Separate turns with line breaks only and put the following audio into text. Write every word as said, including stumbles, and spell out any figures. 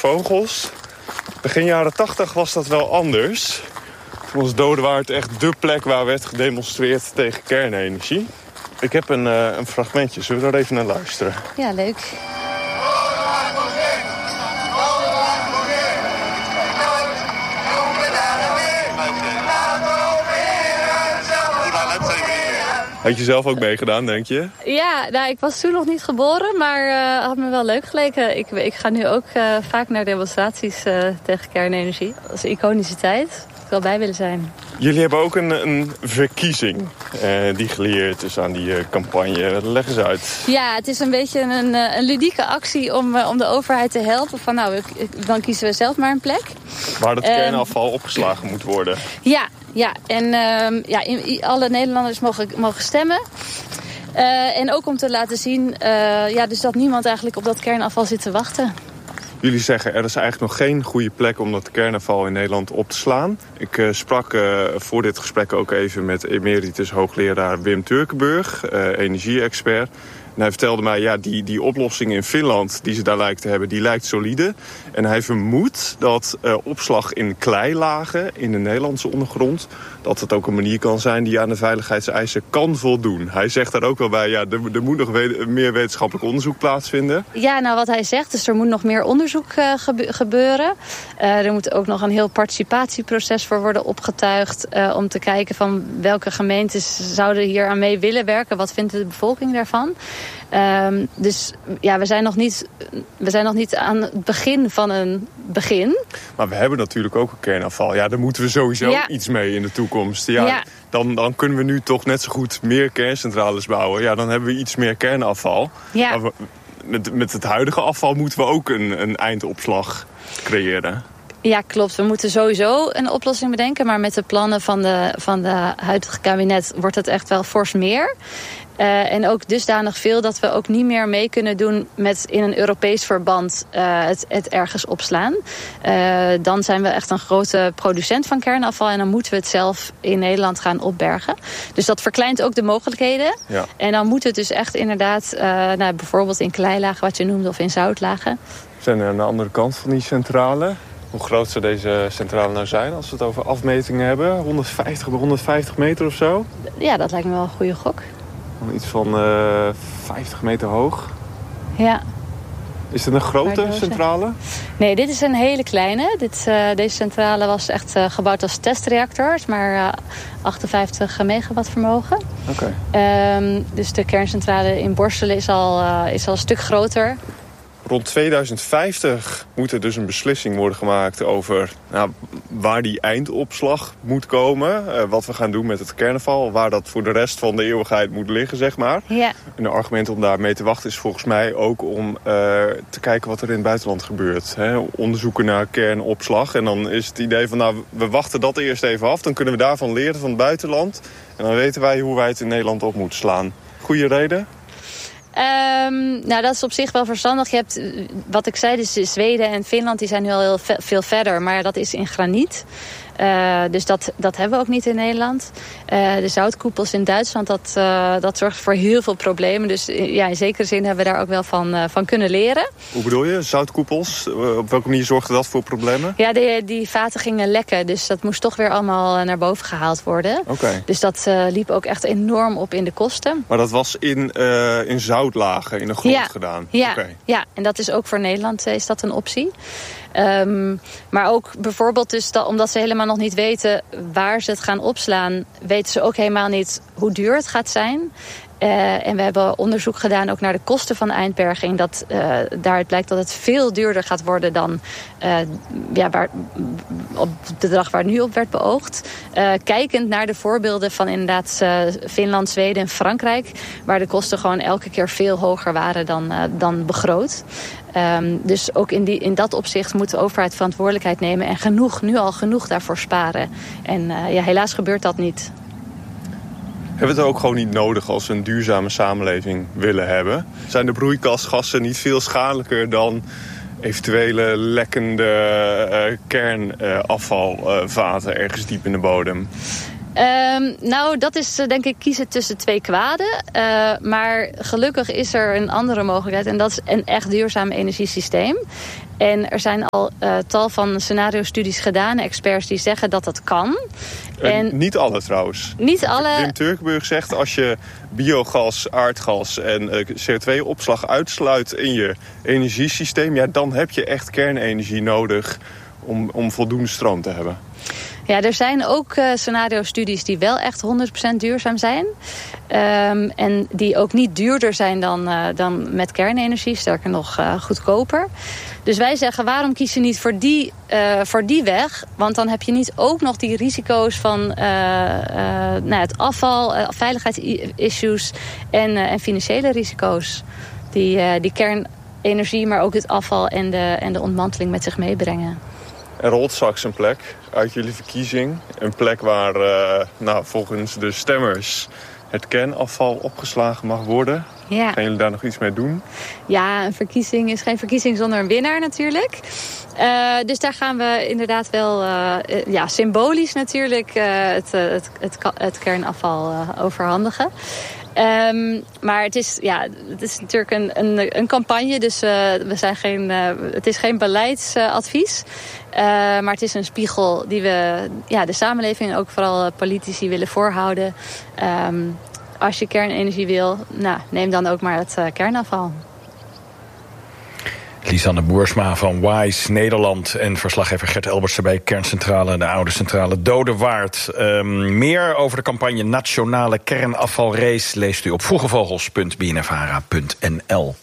vogels. Begin jaren tachtig was dat wel anders. Toen was Dodewaard echt dé plek waar werd gedemonstreerd tegen kernenergie. Ik heb een, uh, een fragmentje. Zullen we daar even naar luisteren?
Ja, leuk.
Had je zelf ook meegedaan, denk je?
Ja, nou, ik was toen nog niet geboren, maar uh, had me wel leuk geleken. Ik, ik ga nu ook uh, vaak naar demonstraties uh, tegen kernenergie. Dat is een iconische tijd. Ik wil bij willen zijn.
Jullie hebben ook een, een verkiezing uh, die gelieerd is aan die uh, campagne. Leg eens uit.
Ja, het is een beetje een, een ludieke actie om, uh, om de overheid te helpen. Van, nou, dan kiezen we zelf maar een plek.
Waar het kernafval um, opgeslagen moet worden.
Ja, ja. en uh, ja, in, in, alle Nederlanders mogen, mogen stemmen. Uh, en ook om te laten zien uh, ja, dus dat niemand eigenlijk op dat kernafval zit te wachten.
Jullie zeggen er is eigenlijk nog geen goede plek om dat kernafval in Nederland op te slaan. Ik uh, sprak uh, voor dit gesprek ook even met emeritus hoogleraar Wim Turkenburg, uh, energie-expert. En hij vertelde mij, ja, die, die oplossing in Finland die ze daar lijkt te hebben, die lijkt solide. En hij vermoedt dat uh, opslag in kleilagen in de Nederlandse ondergrond, dat het ook een manier kan zijn die aan de veiligheidseisen kan voldoen. Hij zegt daar ook wel bij, ja, er, er moet nog we- meer wetenschappelijk onderzoek plaatsvinden.
Ja, nou wat hij zegt, dus er moet nog meer onderzoek uh, gebe- gebeuren. Uh, er moet ook nog een heel participatieproces voor worden opgetuigd, uh, om te kijken van welke gemeentes zouden hier aan mee willen werken. Wat vindt de bevolking daarvan? Um, dus ja, we zijn, nog niet, we zijn nog niet aan het begin van een begin.
Maar we hebben natuurlijk ook een kernafval. Ja, daar moeten we sowieso ja. iets mee in de toekomst. Ja, ja. Dan, dan kunnen we nu toch net zo goed meer kerncentrales bouwen. Ja, dan hebben we iets meer kernafval. Ja. Maar we, met, met het huidige afval moeten we ook een, een eindopslag creëren.
Ja, klopt. We moeten sowieso een oplossing bedenken. Maar met de plannen van de, van de huidige kabinet wordt het echt wel fors meer. Uh, en ook dusdanig veel dat we ook niet meer mee kunnen doen met in een Europees verband uh, het, het ergens opslaan. Uh, dan zijn we echt een grote producent van kernafval en dan moeten we het zelf in Nederland gaan opbergen. Dus dat verkleint ook de mogelijkheden. Ja. En dan moet het dus echt inderdaad, uh, nou, bijvoorbeeld in kleilagen wat je noemde of in zoutlagen.
We zijn aan de andere kant van die centrale. Hoe groot zou deze centrale nou zijn als we het over afmetingen hebben? honderdvijftig bij honderdvijftig meter of zo?
Ja, dat lijkt me wel een goede gok.
Iets van uh, vijftig meter hoog.
Ja.
Is het een grote centrale?
Nee, dit is een hele kleine. Dit, uh, deze centrale was echt uh, gebouwd als testreactor. Maar uh, achtenvijftig megawatt vermogen.
Oké. Okay.
Um, dus de kerncentrale in Borselen is al, uh, is al een stuk groter.
Rond tweeduizend vijftig moet er dus een beslissing worden gemaakt over nou, waar die eindopslag moet komen. Uh, wat we gaan doen met het kernafval. Waar dat voor de rest van de eeuwigheid moet liggen, zeg maar.
Ja.
En een argument om daarmee te wachten is volgens mij ook om uh, te kijken wat er in het buitenland gebeurt. Hè? Onderzoeken naar kernopslag. En dan is het idee van, nou, we wachten dat eerst even af. Dan kunnen we daarvan leren van het buitenland. En dan weten wij hoe wij het in Nederland op moeten slaan. Goeie reden?
Um, nou, dat is op zich wel verstandig. Je hebt, wat ik zei, dus Zweden en Finland die zijn nu al heel ve- veel verder. Maar dat is in graniet. Uh, dus dat, dat hebben we ook niet in Nederland. Uh, de zoutkoepels in Duitsland, dat, uh, dat zorgt voor heel veel problemen. Dus ja, in zekere zin hebben we daar ook wel van, uh, van kunnen leren.
Hoe bedoel je? Zoutkoepels? Op welke manier zorgde dat voor problemen?
Ja, die, die vaten gingen lekken. Dus dat moest toch weer allemaal naar boven gehaald worden.
Okay.
Dus dat uh, liep ook echt enorm op in de kosten.
Maar dat was in, uh, in zoutlagen, in de grond
ja.
gedaan?
Ja.
Okay.
ja, en dat is ook voor Nederland is dat een optie. Um, maar ook bijvoorbeeld dus dat, omdat ze helemaal nog niet weten waar ze het gaan opslaan, weten ze ook helemaal niet hoe duur het gaat zijn. Uh, en we hebben onderzoek gedaan ook naar de kosten van de eindberging. Dat uh, daaruit blijkt dat het veel duurder gaat worden dan uh, ja, waar, op het bedrag waar nu op werd beoogd. Uh, kijkend naar de voorbeelden van inderdaad uh, Finland, Zweden en Frankrijk, waar de kosten gewoon elke keer veel hoger waren dan, uh, dan begroot. Um, dus ook in, die, in dat opzicht moet de overheid verantwoordelijkheid nemen en genoeg, nu al genoeg daarvoor sparen. En uh, ja, helaas gebeurt dat niet.
Hebben we het ook gewoon niet nodig als we een duurzame samenleving willen hebben? Zijn de broeikasgassen niet veel schadelijker dan eventuele lekkende uh, kernafvalvaten uh, ergens diep in de bodem?
Um, nou, dat is uh, denk ik kiezen tussen twee kwaden. Uh, maar gelukkig is er een andere mogelijkheid. En dat is een echt duurzaam energiesysteem. En er zijn al uh, tal van scenario-studies gedaan. Experts die zeggen dat dat kan.
En en niet alle trouwens.
Niet alle.
Wim Turkenburg zegt als je biogas, aardgas en uh, C O twee opslag uitsluit in je energiesysteem, ja, dan heb je echt kernenergie nodig om, om voldoende stroom te hebben.
Ja, er zijn ook uh, scenario-studies die wel echt honderd procent duurzaam zijn. Um, en die ook niet duurder zijn dan, uh, dan met kernenergie. Sterker nog uh, goedkoper. Dus wij zeggen, waarom kies je niet voor die, uh, voor die weg? Want dan heb je niet ook nog die risico's van uh, uh, nou, het afval, uh, veiligheidsissues en, uh, en financiële risico's. Die, uh, die kernenergie, maar ook het afval en de, en de ontmanteling met zich meebrengen.
Er rolt straks een plek uit jullie verkiezing. Een plek waar uh, nou, volgens de stemmers het kernafval opgeslagen mag worden.
Ja.
Gaan jullie daar nog iets mee doen?
Ja, een verkiezing is geen verkiezing zonder een winnaar natuurlijk. Uh, dus daar gaan we inderdaad wel uh, ja, symbolisch natuurlijk uh, het, het, het, het kernafval uh, overhandigen. Um, maar het is, ja, het is natuurlijk een, een, een campagne, dus uh, we zijn geen, uh, het is geen beleidsadvies. Uh, maar het is een spiegel die we ja, de samenleving, ook vooral politici, willen voorhouden. Um, als je kernenergie wil, nou, neem dan ook maar het uh, kernafval.
Lisanne Boersma van Wise Nederland en verslaggever Gert Elbertsen bij kerncentrale, de oude centrale Dodewaard. Um, meer over de campagne Nationale Kernafvalrace leest u op vroegevogels punt b n v a r a punt n l.